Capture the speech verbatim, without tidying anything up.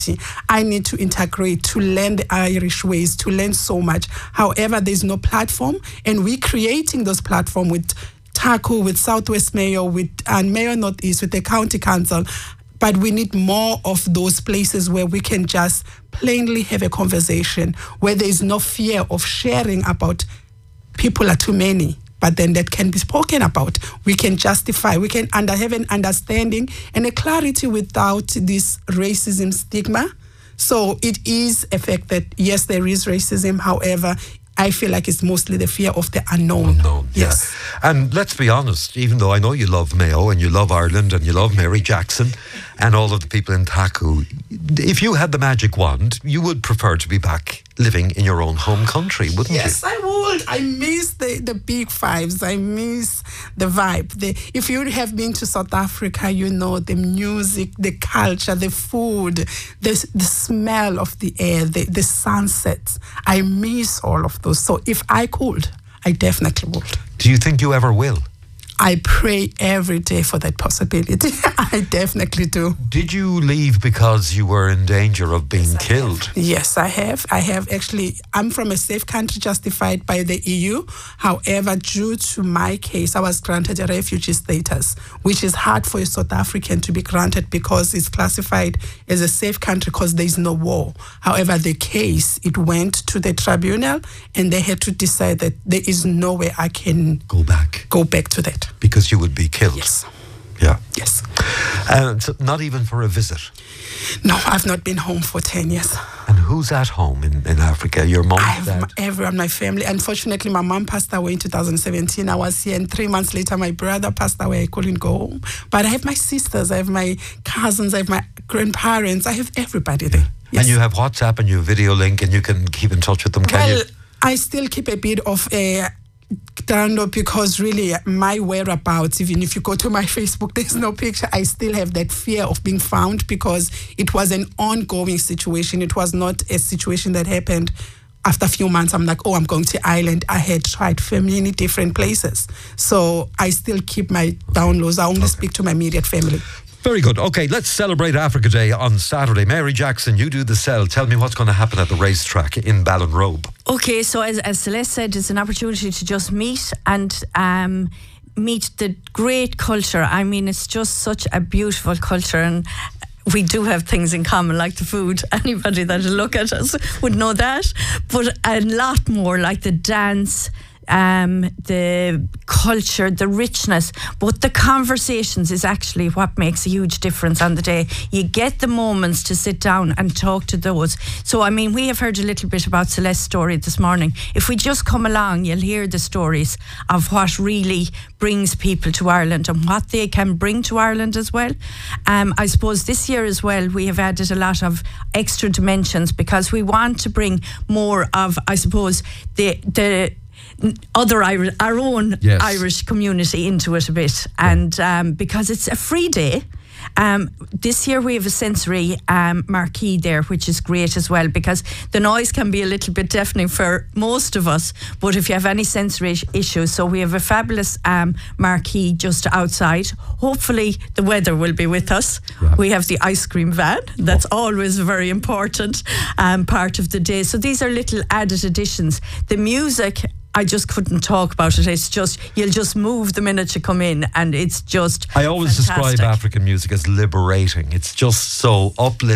I need to integrate, to learn the Irish ways, to learn so much. However, there's no platform, and we're creating those platforms with TACU, with Southwest Mayor, with and Mayor Northeast, with the County Council. But we need more of those places where we can just plainly have a conversation, where there is no fear of sharing about people are too many, but then that can be spoken about. We can justify, we can under, have an understanding and a clarity without this racism stigma. So it is a fact that, yes, there is racism. However, I feel like it's mostly the fear of the unknown. Unknown, yes. Yeah. And let's be honest, even though I know you love Mayo and you love Ireland and you love Mary Jackson and all of the people in TACU, if you had the magic wand, you would prefer to be back living in your own home country, wouldn't yes, you? Yes, I would. I miss the, the big fives. I miss the vibe. The, if you have been to South Africa, you know the music, the culture, the food, the, the smell of the air, the, the sunsets. I miss all of those. So if I could, I definitely would. Do you think you ever will? I pray every day for that possibility. I definitely do. Did you leave because you were in danger of being yes, killed? Have. Yes, I have. I have actually. I'm from a safe country justified by the E U. However, due to my case, I was granted a refugee status, which is hard for a South African to be granted because it's classified as a safe country because there is no war. However, the case, it went to the tribunal and they had to decide that there is no way I can go back. Go back to that. Because you would be killed. Yes. Yeah. Yes. And so not even for a visit? No, I've not been home for ten years. And who's at home in, in Africa? Your mom, I have dad? My, everyone, my family. Unfortunately, my mom passed away in two thousand seventeen. I was here, and three months later, my brother passed away. I couldn't go home. But I have my sisters, I have my cousins, I have my grandparents. I have everybody there. Yes. And you have WhatsApp and you have video link and you can keep in touch with them, can well, you? I still keep a bit of a... download because really my whereabouts, even if you go to my Facebook, there's no picture. I still have that fear of being found because it was an ongoing situation. It was not a situation that happened after a few months. I'm like, oh, I'm going to Ireland. I had tried for many different places. So I still keep my downloads. I only okay. speak to my immediate family. Very good. Okay, let's celebrate Africa Day on Saturday. Mary Jackson, you do the sell. Tell me what's going to happen at the racetrack in Ballinrobe. Okay, so as, as Celeste said, it's an opportunity to just meet and um, meet the great culture. I mean, it's just such a beautiful culture, and we do have things in common, like the food. Anybody that will look at us would know that. But a lot more, like the dance, Um, the culture, the richness, but the conversations is actually what makes a huge difference on the day. You get the moments to sit down and talk to those. So, I mean, we have heard a little bit about Celeste's story this morning. If we just come along, you'll hear the stories of what really brings people to Ireland and what they can bring to Ireland as well. Um, I suppose this year as well, we have added a lot of extra dimensions because we want to bring more of, I suppose, the the other Irish, our own yes. Irish community into it a bit, and um, because it's a free day. Um, this year we have a sensory um, marquee there, which is great as well, because the noise can be a little bit deafening for most of us, but if you have any sensory issues, so we have a fabulous um, marquee just outside. Hopefully the weather will be with us. Right. We have the ice cream van. That's oh. always a very important um, part of the day. So these are little added additions. The music, I just couldn't talk about it. It's just, you'll just move the minute you come in, and it's just I always fantastic. describe African music as liberating. It's just so uplifting.